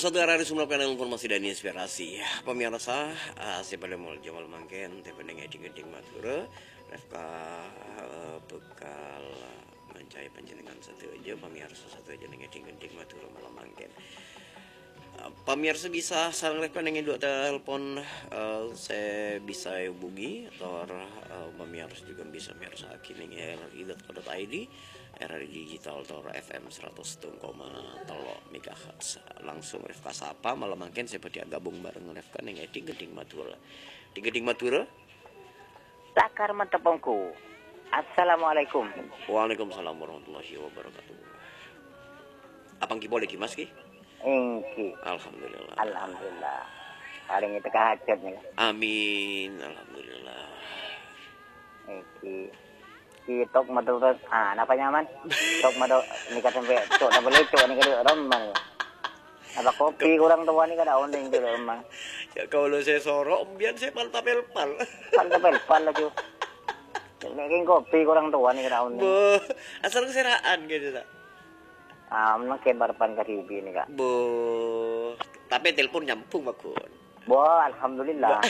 Suatu hari melakukan informasi dan inspirasi. Pemirsa, saya pada mau jamal mangken, tapi dengan eding matura, Refka bekal mencari panjenengan satu aja, pemirsa satu aja dengan eding matura malam mangken. Pemirsa bisa saling Refka dengan dua telepon, saya bisa hubungi atau pemirsa juga bisa pemirsa kini RRI.co.id RRI Digital Tor FM 101,3 MHz. Langsung Refka sapa malam mangken seperti gabung bareng Refka ning Geding Matura. Di Geding Matura. Lakar mentepongku. Assalamualaikum. Waalaikumsalam warahmatullahi wabarakatuh. Apang ki boleh ki Mas ki? Engki. Alhamdulillah. Alhamdulillah. Paling itu kahajat nih. Amin. Alhamdulillah. Engki. Tok madurut apa nyaman? Tok madu nikah sampai tok tak boleh tok ni kada remang. Apa kopi kurang tua ni kada ondeng tu remang. Ya kalau saya sorok biar saya paltapel pal. Pal lagi. Nek kopi kurang tua ni kada ondeng. Asal keseraan gitu tak. Makin barapan karibi ni kak. Tapi telepon nyampung bakun. Alhamdulillah.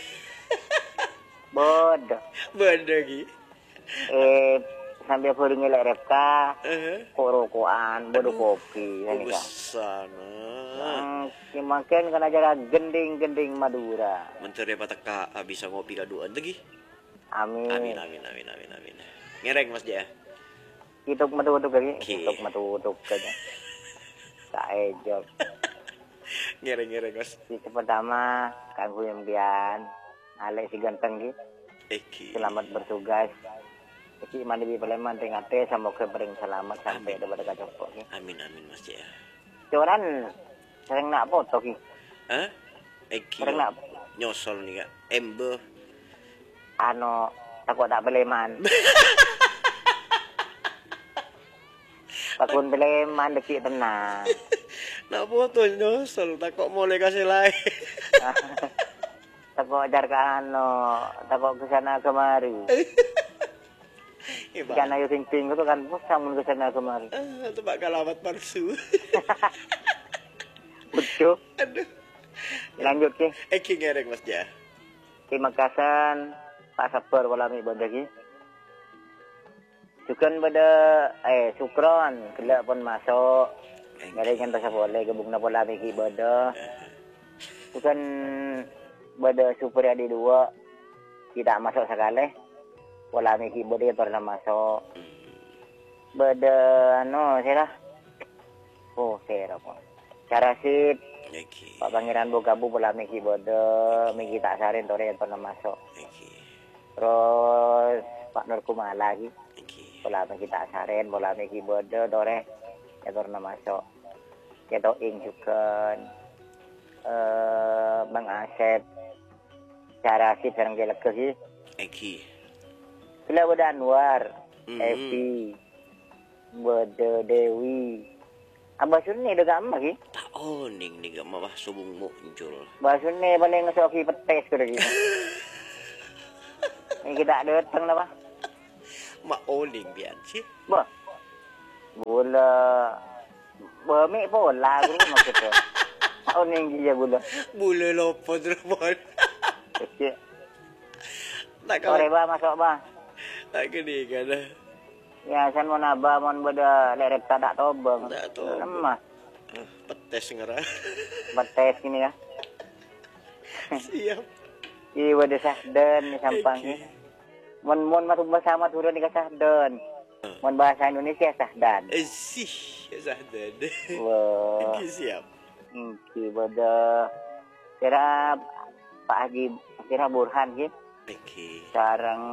Bod lagi. Sambil puring elek Refka, korokoan, bodo kopi, ini kak. Sana. Makin kan aja gending Madura. Mencari pataka bisa ngopi kaduan lagi. Amin. Amin. Ngereng Mas Jaya. Hidup matutuk lagi. Hidup matutuk aja. Tak ejok. Ngereng Mas. Itu pertama kan Huyembian, Alek si ganteng gitu. Selamat bertugas. Iki mandi di Palembang tengah teh semoga bering selamat sampai daripada kacopok ki. Amin Mas Jaya. Cuman sering nak foto ki. Hah? Sering nak nyosol nih kak. Embe. Takut tak Palembang. Takut Palembang deki tenang. Nak foto nyosol takut mulai kasih lain. Takut ajar ke takut ke sana kemari. Kan ayo ting-ting itu kan samun ke sana kemari. Itu bakal alamat palsu. Betul. Aduh. Lanjut ki. Eki ngereng Mas Jah. Terima kasih Pak Sabar walami bandagi. Sukan pada sukron kelak pun masuk. Ngereng kan tak boleh gabung na walami ki bada. Sukan pada super ada dua tidak masuk sekali. Walami ki bodi pernah masuk. Beda saya lah. Saya apa? Cara sip. Pak Pangeran Bogabu walami ki bodo migi tak sarin tore pernah masuk. Terus Pak Nur Kumala lagi. Walami kita sarin walami ki bodo tore pernah masuk. Kita ing juga Bang Asep. Cara sip sareng jelek sih. Bila beda Anwar, Evi, beda Dewi. Abah Sunni ada gambar ki? Tak oning nih gak mawah subung muncul. Abah Sunni paling ngesoki petes kada gitu. Ini kita datang lah, Pak. Mak oning biar sih. Bah. Bola mik bola aku maksudnya. Oning dia bola. Bola lopo telepon. Kecil. Tak kau. Sore bah masuk bah. Tak gini kan. Ya san mau nambah mau beda lerep tak tobang. Tak tobang. Lemah. Petes ngera. Petes gini ya. Siap. Iya beda sahdan sampang ni. Mon masuk bersama turun di sahdan. Mon bahasa Indonesia sahdan. Sih sahdan. Wah. Siap. Iki beda kira Pak Haji kira Burhan gitu. Sarang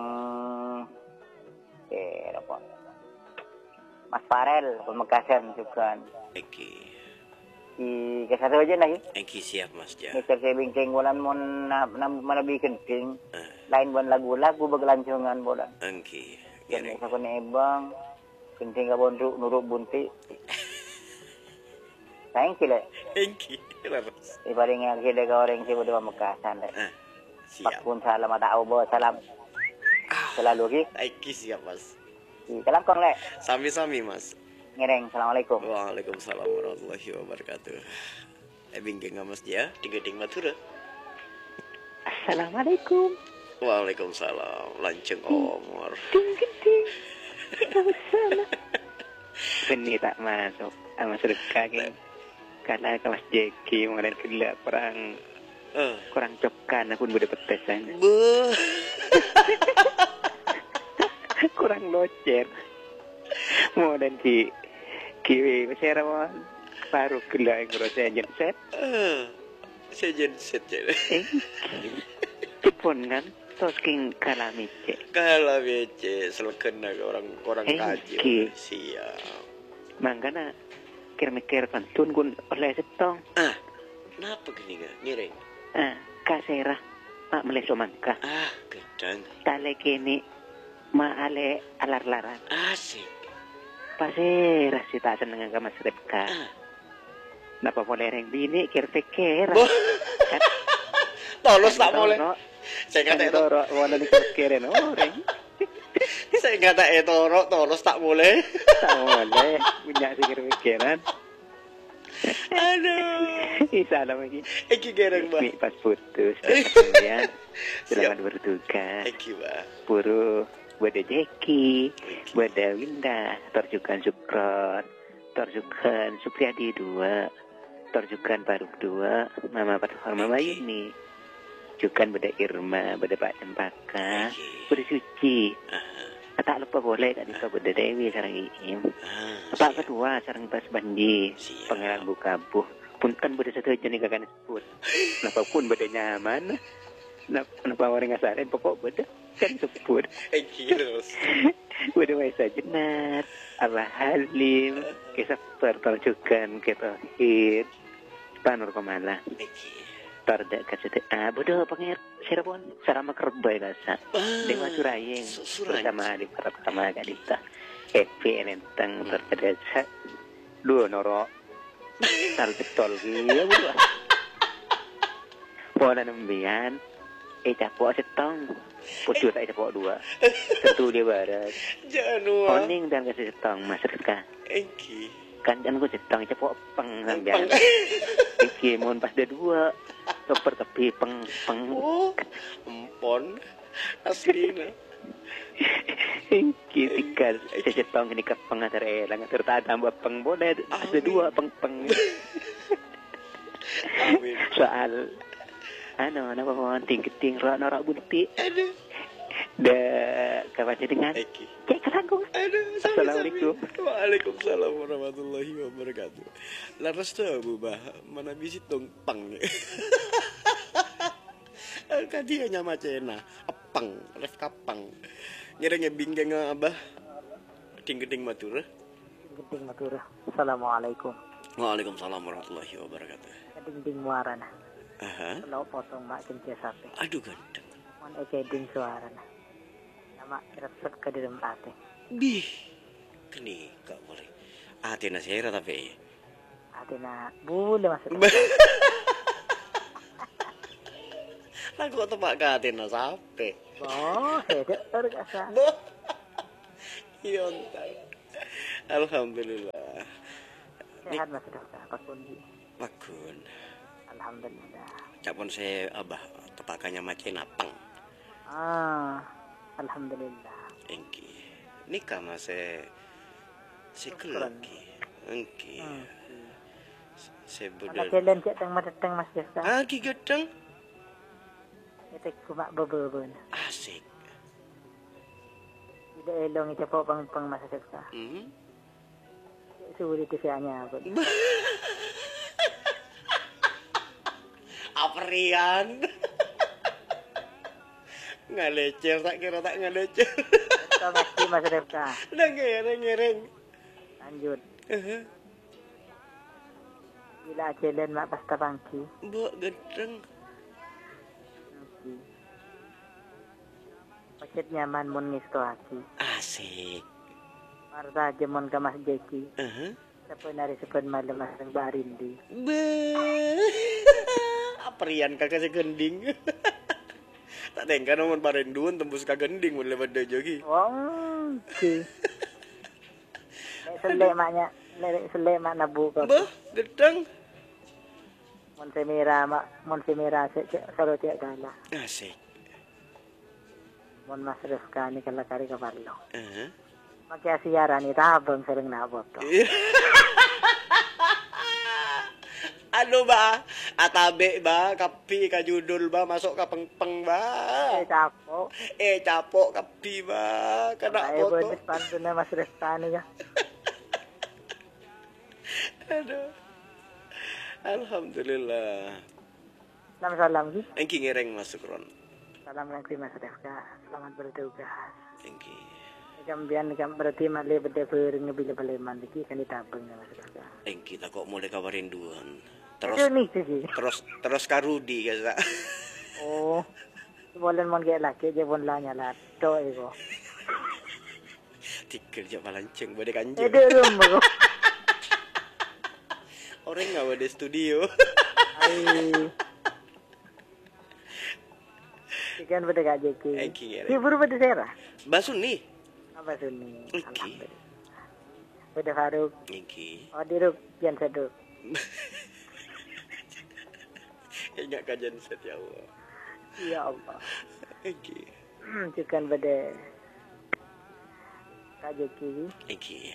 apa? Mas Farel Pemekasan juga. Di kesatu aja lagi. Siap Mas Jah. Mister saya bincang bulan mana bikin kencing. Lain bulan lagu-lagu bergelantungan bulan. Jadi saya kena ebang kencing kabon nuruk bunti. Thank you le. Ibaring yang kita orang sih berdua Pemekasan le. Siap. Pakun salam atau salam. Selalu ki. Siap Mas. Salam kong le. Sami-sami Mas. Ngereng, assalamualaikum. Waalaikumsalam warahmatullahi wabarakatuh. Binggeng ngamas dia di Geding Matura. Assalamualaikum. Waalaikumsalam. Lanceng omor. Ding ding. Sana. Benih tak masuk. Sama sedekah geng. Karena ke Mas Jeki kemarin gila kurang cokan pun udah petesan. Beuh. Kurang locer. Mau dan kiwi masih mau baru gila yang ngerasa genset. Saya genset jadi. Cepon kan talking kalamice. Kalamice seleken ke orang kaji. Siap. Mangkana mikir pantun kun oleh setong. Kenapa gini gak? Ngiring. Kasera mak meleso mangka. Gedang. Tale kini ma ale alar-laran. Asik. Pasera si tak seneng ke Mas Repka. Napa boleh reng bini kira-kira. Tolos tak boleh. Saya kata itu. Toro wana ni kira no reng. Saya kata toro tolos tak boleh. Tak boleh punya pikir-pikiran. Aduh. Salam lagi. Eki gereng bah. Pas putus. Kemudian selamat bertugas. Eki bah. Puru Bada Jeki, Bada Winda, Torjukan Sukron, Torjukan Supriyadi 2, Torjukan Baruk 2, Mama Pathor Mama Yuni, Jukan Bada Irma, Bada Pak Cempaka, Bada Suci. Tak lupa boleh Kak Dika Bada Dewi sarang Iim. Pak kedua sarang Bas Bandi, Pangeran Bukabuh. Punten Bada satu jenis kakak sebut. Kenapa pun Bada nyaman. Kenapa orang ngasarin pokok Bada kan sebut. Bada Maisa Jenat, Allah Halim, Kisah Terjukan, Ketauhid, Panur Komala. Tarda kasih Bada Panger Cirebon sarama kerbai rasa Dewa Surayeng bersama di para pertama kadita Epi Enentang terkadasa dua noro sal betul ya berdua pola nembian capok setong pucuk tak capok 2 tentu dia barat oning dan kasih setong Mas Rika kan jangan gue setong capok peng sambian iki mohon pas dia 2 super tapi peng empon asli Ketika setong ini ke pengatar elang serta tambah peng boleh ada 2 peng soal nama pohon ting norak bunti kawan dengan cek kerangkung. Assalamualaikum. Waalaikumsalam warahmatullahi wabarakatuh. Laras tuh bah mana bisi tong pang. Kadi hanya macena apang ref kapang. Nyerengnya binggeng abah. Geding Matura. Geding Matura. Assalamualaikum. Waalaikumsalam warahmatullahi wabarakatuh. Geding muarana. Kalau potong mak kencet sapi. Aduh ganteng. Mon geding suarana. Nama resep ke dalam ate. Bih. Kini gak boleh. Atena sera tapi. Atena boleh masuk. Lagu tempat ke Atena sampai. Oh, hebat terasa. Yontai. Alhamdulillah. Sehat Mas Dokter, Pakun. Pakun. Alhamdulillah. Capon saya abah tepakannya macam napang. Alhamdulillah. Engki. Nikah masih lagi. Engki. Saya budak. Ada jalan cek teng mateng Mas Dokter. Ki gedeng. Itu cuma bebe-bebe. Asik. Tidak elong itu pang Mas Dokter. Sulit TV-nya apa? Aperian. Ngalecer tak kira tak ngalecer. Makasih Mas Repka. Udah ngereng. Lanjut. Bila jalan mak pasta bangki. Mbok gedeng. Paket nyaman mun ngisto haki. Asik. Marta jemon ke Mas Jeki. Sepen malam Mas Barindi. Aperian kakak si gending. Tak tengka namun parenduan tembus ka gending mun lewat da jogi. Oke. Selek maknya nabu kok. Bah, gedang. Mon semira solo tiak gala. Asik. Mon Mas Rifka ni kala kari kabarlo. Eh. Makia siaran ni tabang sering nabot to. Ano ba? Atabe ba? Kapi ka judul ba? Masuk ka pengpeng ba? Capo. Capo kapi ba? Kena Ay foto. bonus panto na Mas Rifka ni ka. Aduh. Alhamdulillah. Salam ki. Engki ngereng masuk ron. Salam lang si Mas Rifka. Selamat bertugas. Engki. Kambian berarti mali bede peureung ngabila baleman iki kan ditabeng ya Mas Rifka. Engki tak kok mulai kabarin duan. Terus karudi kasa. Oh. Bolen mon ge laki je bon lanya la to ego. Tikel je palanceng bade kanjeng. Ede rumbo. Orang enggak bade studio. Ai. Ikan bede gaje ki. Engki ngereng. Hibur bede serah. Basun nih. Apa suni? Engki. Bede Faruk. Engki. Oh diruk pian seduk. Ingat kajian set ya Allah. Ya Allah. Engki. Cikan bede gaje ki. Engki.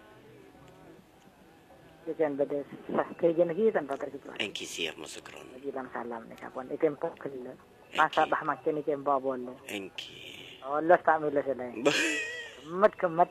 Cikan bede sastre jen ki tanpa terkecuali. Engki siap masuk ron. Bilang salam nih kapon. Ikem pok kele. Masa bah makin ikem bawa boleh. Engki. Allah tak mila sedai. Kemet.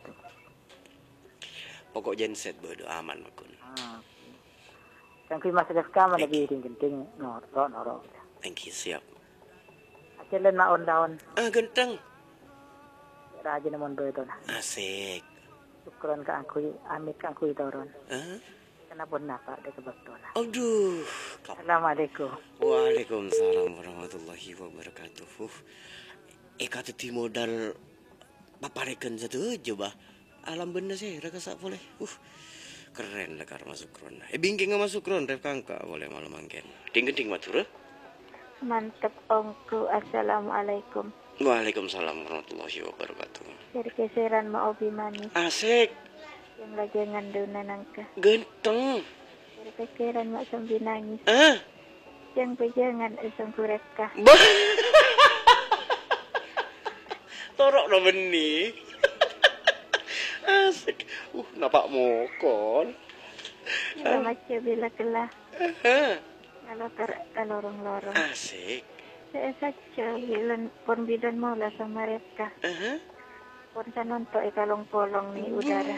Pokok genset bodo aman makun. Yang Mas Rifka mana lebih genting norok. Engki siap. Acilen maon daun. Genteng. Rajin mon beton. Asik. Syukron ka angkui, amit ka angkui toron. Kenapa napa de kebetulan. Aduh. Assalamualaikum. Waalaikumsalam warahmatullahi wabarakatuh. Kata ti modal paparekan satu coba. Alam benda sih raka sak boleh. Keren lah kar masuk ron. Bingking nggak masuk ron ref kangka boleh malam mangken. Ding matur. Mantep ongku. Assalamualaikum. Waalaikumsalam warahmatullahi wabarakatuh. Dari keseran mau obi manis. Asik. Yang lagi nganduna nangka. Genteng. Dari keseran mak sambil nangis. Yang pejangan iseng kureka. Torok no benih. Asik. Napak mokon. Bila macam bila kelah. Kalau lorong-lorong. Asik. Saya saja bidan mula sama mereka. Pun saya nonton kalong polong nih udara.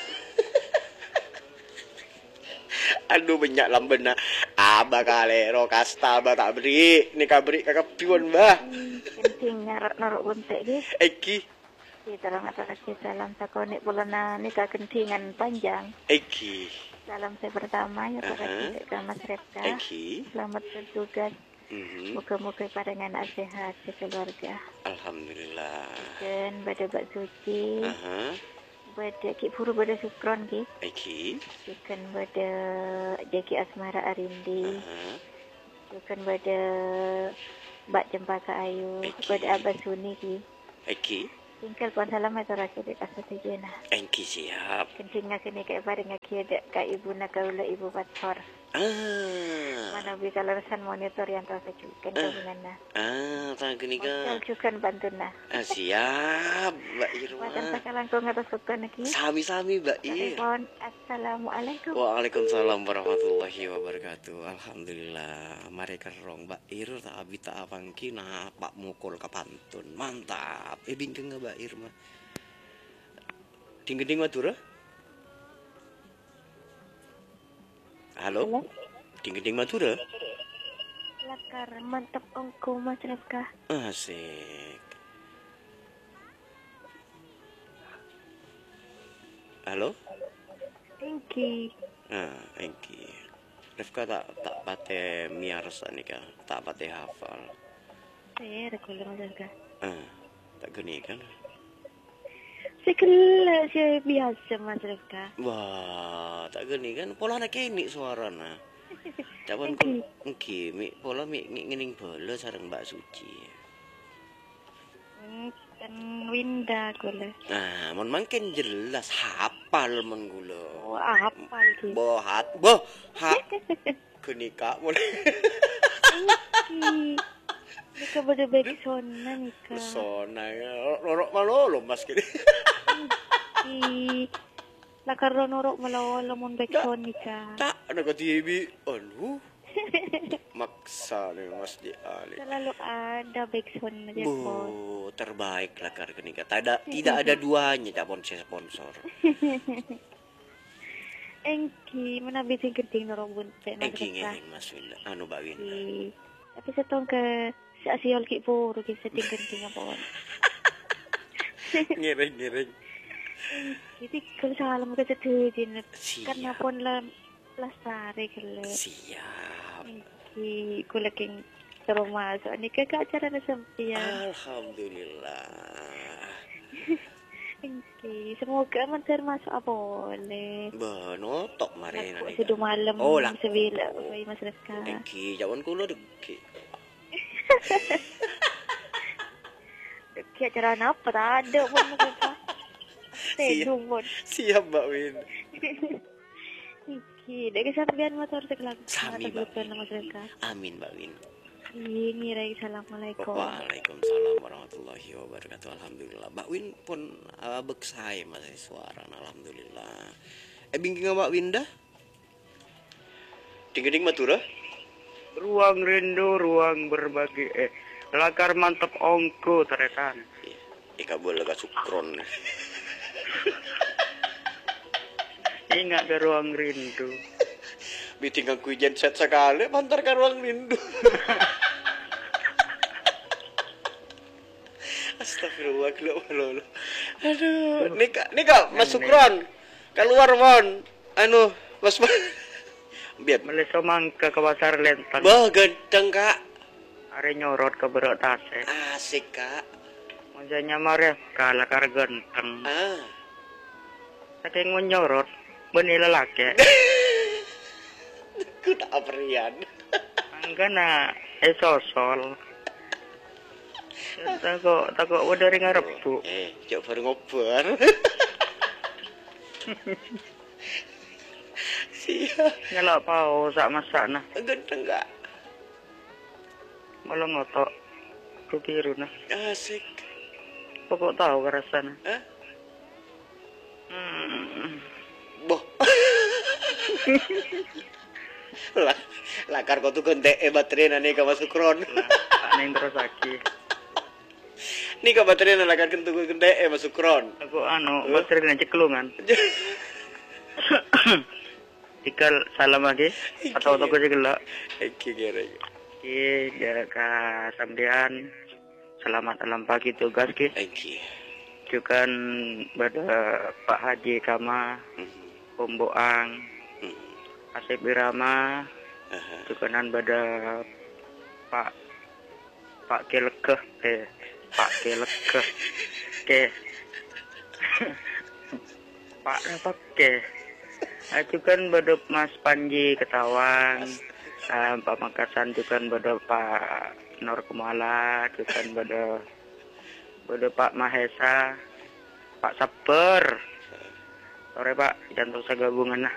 Aduh banyak lambena. Abah kalero kasta abah tak beri. Ni kaberi kakak pion bah. Penting narok buntek di. Eki. Kita orang atas salam takonik bulan ni kentingan panjang. Eki. Salam saya pertama ya para kita Mas Rifka. Eki. Selamat bertugas. Muka-muka padangan sehat sekeluarga. Alhamdulillah. Dan pada bak suci. Pada ki puru pada sukron ki. Eki. Bukan pada jaki asmara arindi. Bukan pada bak cempaka ayu. Pada abah suni ki. Eki. Tinggal pun salam atau rasa di kasut sejena. Eki siap. Kentinga kini kayak bareng aki ada ka ibu nak kaula ibu pator. Mana bi kalasan monitor yang tahu kecukan kemana. Tak gini kan. Kecukan bantuna. Siap, Mbak Irma. Makan sakalang ko ngatas sukan lagi. Sami-sami, Mbak Ir. Assalamualaikum. Waalaikumsalam warahmatullahi wabarakatuh. Alhamdulillah. Mereka rong Mbak Ir tak abi tak apangki nah Pak mukul kapantun. Mantap. Bingkeng nggak Mbak Irma? Ding-ding matur. Halo? Ding-ding matur. Lakar mantap ongko Mas Rifka. Asik. Halo? Engki. Engki. Rifka tak pate miarsa nih kan, tak pate hafal. Saya ada kuliah Mas Rifka. Tak gini kan? Sekelas biasa Mas Rifka. Wah, tak gini kan? Pola nak kini suarana. Cawan ku engki, pola ngining bola sareng Mbak Suci. Kan Winda gula. Mon mangken jelas hafal mon gula. Hafal ki. Bohat. Aku nikah mulai. Nika pada baik sona nika. Sona ya. Lorok malolo mas kini. Lakar norok malawala mon baik son nika. Tak ada TV. Aduh. Maksa nih mas di Ali. Selalu ada baik son aja pon. Bu, terbaik lakar kenika. Tidak ada duanya tak pon sponsor. Engki mana bisa geding norok bunte mas. Engki mas Winda. Anu Mbak Winda. Tapi setong ke si asiol ki puro ki setting geding apa pon. Ngiring. Jadi kalau salam ke setujin karena Siap. pon lah lestari kele. Siap. Engki kuleking terus masuk ini ke acara nasampian. Alhamdulillah. Engki semoga mentar masuk apa boleh. Benotok mari Aku nani. sudah malam Oh, lah. sebila bagi masyarakat. Engki jawan kulo deki. Ki acara apa tak ada pun mereka. Tedung pun. Siap Mbak Win. Engki dari sampean motor sekelang. Sami, Mbak Win. Masyarakat. Amin Mbak Win. Ngirai assalamualaikum. Waalaikumsalam warahmatullahi wabarakatuh. Alhamdulillah. Mbak Win pun beksai masih suara. Alhamdulillah. Bingking Mbak Winda? Ding-ding matura? Ruang rindu, ruang berbagi. Lakar mantap ongko teretan. Ika boleh gak sukron. Ingat ke ruang rindu. Bitingkan kuijan set sekali, mantar ke ruang rindu. Astagfirullahaladzim. Aduh, Nika, Mas Sukron. Keluar, Mon. Anu, Mas Biar. Meleso mangka ke pasar lentang. Bah, ganteng, Kak. Are nyorot ke berok tase. Asik, Kak. Maksudnya marah kalakar ganteng. Ah. Saking menyorot, benih lelaki. Ku tak aperian. Anggana, sosol. Takut wadah ngarep bu. Cok baru ngobrol. Siap. Nyelak pau sak masak nah. Ganteng, Kak. Malah ngotok. Ku biru nah. Asik. Pokok tahu ke rasanya. Hah? Boh. Lakar kau tuh gente baterai nani ka masuk ron. Neng terus lagi. Nih ka baterai nani lakar kentu gente masuk ron. Aku baterai dengan ceklungan. Ikal salam lagi atau aku segala. Iki gere. Ki jaga sampean. Selamat dalam pagi tugas ki. Iki. Juga pada Pak Haji Kama, Pemboang, Asep Birama, juga pada Pak Kelekeh, Pak Kelekeh, Pak apa ke? Juga pada Mas Panji Ketawang, Pak Makasan juga pada Pak Nur Kumala, juga pada Pak Mahesa, Pak Saper. Sore Pak, jantung saya gabungan nah.